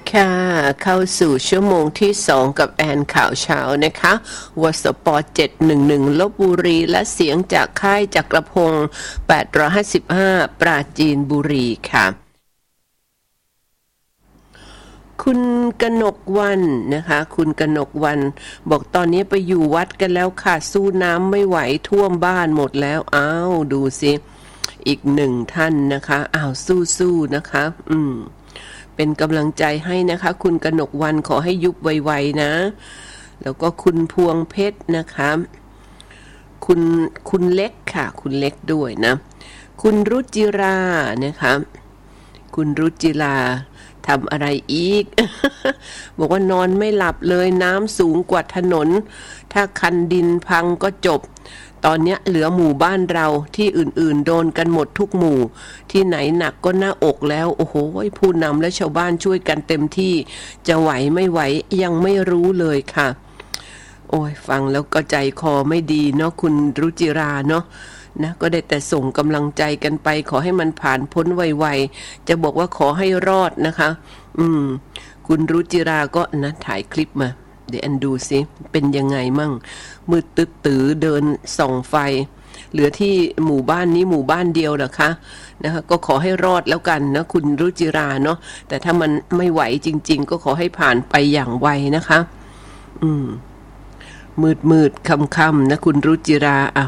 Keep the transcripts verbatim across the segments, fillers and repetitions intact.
ค่ะเข้าสู่ชั่วโมงที่สองกับแอนข่าวเช้านะคะวสปเจ็ดหนึ่งหนึ่งลพบุรีและเสียงจากค่ายจักรพงศ์แปดร้อยห้าสิบห้าปราจีนบุรีค่ะคุณกนกวันนะคะคุณกนกวันบอกตอนนี้ไปอยู่วัดกันแล้วค่ะสู้น้ำไม่ไหวท่วมบ้านหมดแล้วอ้าวดูสิอีกหนึ่งท่านนะคะอ้าวสู้ๆนะคะอืมเป็นกำลังใจให้นะคะคุณกนกวันขอให้ยุบไวๆนะแล้วก็คุณพวงเพชรนะคะคุณคุณเล็กค่ะคุณเล็กด้วยนะคุณรุจิรานะคะคุณรุจิราทำอะไรอีก บอกว่านอนไม่หลับเลยน้ำสูงกว่าถนนถ้าคันดินพังก็จบตอนนี้เหลือหมู่บ้านเราที่อื่นๆโดนกันหมดทุกหมู่ที่ไหนหนักก็หน้าอกแล้วโอ้โหผู้นำและชาวบ้านช่วยกันเต็มที่จะไหวไม่ไหวยังไม่รู้เลยค่ะโอ้ยฟังแล้วก็ใจคอไม่ดีเนาะคุณรุจิราเนาะนะก็ได้แต่ส่งกำลังใจกันไปขอให้มันผ่านพ้นไวๆจะบอกว่าขอให้รอดนะคะอืมคุณรุจิราก็นะถ่ายคลิปมาเดี๋ยวอันดูสิเป็นยังไงมั่งมืดตึ๊ดตื้อเดินส่องไฟเหลือที่หมู่บ้านนี้หมู่บ้านเดียวนะคะนะคะก็ขอให้รอดแล้วกันนะคุณรุจิราเนาะแต่ถ้ามันไม่ไหวจริงๆก็ขอให้ผ่านไปอย่างไวนะคะอืมมืดมืดค่ำค่ำนะคุณรุจิราอ่ะ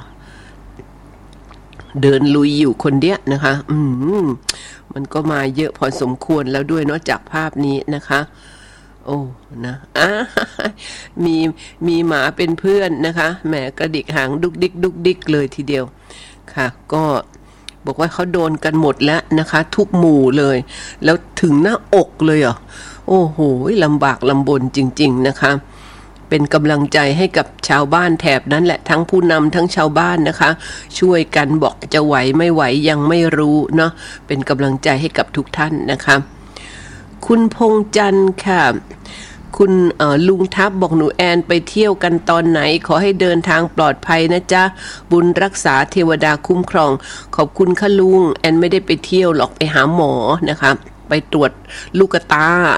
เดินลุยอยู่คนเดียวนะคะอืมมันก็มาเยอะพอสมควรแล้วด้วยเนาะจากภาพนี้นะคะโอ้นะอ่ะมีมีหมาเป็นเพื่อนนะคะแหมกระดิกหางดุกดิกดุกดิกเลยทีเดียวค่ะก็บอกว่าเขาโดนกันหมดแล้วนะคะทุกหมู่เลยแล้วถึงหน้าอกเลยอ่ะโอ้โหลำบากลำบนจริงๆนะคะเป็นกำลังใจให้กับชาวบ้านแถบนั้นแหละทั้งผู้นำทั้งชาวบ้านนะคะช่วยกันบอกจะไหวไม่ไหวยังไม่รู้เนาะเป็นกำลังใจให้กับทุกท่านนะคะคุณพงษ์จันทร์ค่ะคุณลุงทัพบอกหนูแอนไปเที่ยวกันตอนไหนขอให้เดินทางปลอดภัยนะจ๊ะบุญรักษาเทวดาคุ้มครองขอบคุณค่ะลุงแอนไม่ได้ไปเที่ยวหรอกไปหาหมอนะคะไปตรวจลูกตา